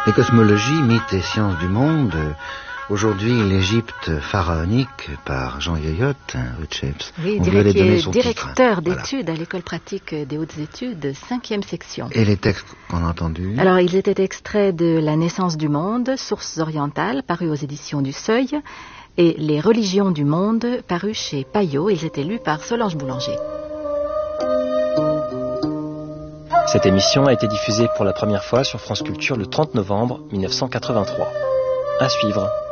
Les cosmologies, mythes et sciences du monde. Aujourd'hui, l'Égypte pharaonique par Jean Yoyot, Rutschefs. Oui, qui est directeur d'études à l'école pratique des hautes études, 5e section. Et les textes qu'on a entendus? Alors, ils étaient extraits de La naissance du monde, Sources orientales, paru aux éditions du Seuil, et Les religions du monde, paru chez Payot. Ils étaient lus par Solange Boulanger. Cette émission a été diffusée pour la première fois sur France Culture le 30 novembre 1983. À suivre.